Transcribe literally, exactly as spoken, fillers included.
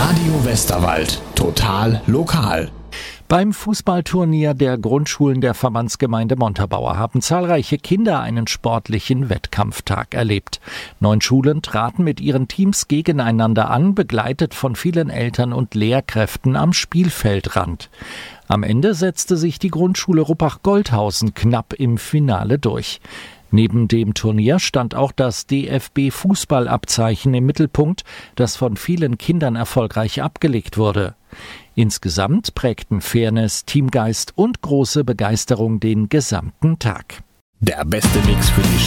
Radio Westerwald. Total lokal. Beim Fußballturnier der Grundschulen der Verbandsgemeinde Montabaur haben zahlreiche Kinder einen sportlichen Wettkampftag erlebt. Neun Schulen traten mit ihren Teams gegeneinander an, begleitet von vielen Eltern und Lehrkräften am Spielfeldrand. Am Ende setzte sich die Grundschule Ruppach-Goldhausen knapp im Finale durch. Neben dem Turnier stand auch das D F B-Fußballabzeichen im Mittelpunkt, das von vielen Kindern erfolgreich abgelegt wurde. Insgesamt prägten Fairness, Teamgeist und große Begeisterung den gesamten Tag. Der beste Mix für die